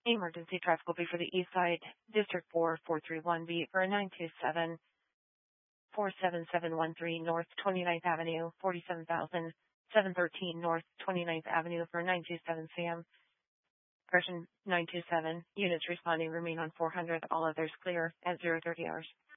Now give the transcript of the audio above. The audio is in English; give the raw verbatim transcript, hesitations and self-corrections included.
Emergency traffic will be for the East Side, District four four three one B for nine two seven, four seven seven one three North twenty-ninth Avenue, forty-seven thousand seven hundred thirteen North twenty-ninth Avenue for nine two seven Sam. Person nine two seven. Units responding remain on four hundred. All others clear at zero thirty hours.